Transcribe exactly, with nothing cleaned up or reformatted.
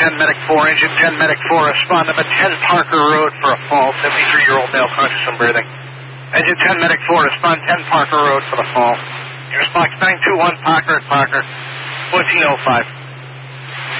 ten, Medic four. Engine ten, Medic four. Respond number ten, Parker Road for a fall. seventy-three-year-old male conscious and breathing. Engine ten, Medic four. Respond ten, Parker Road for the fall. Your response nine two one, Parker at Parker. fourteen oh five.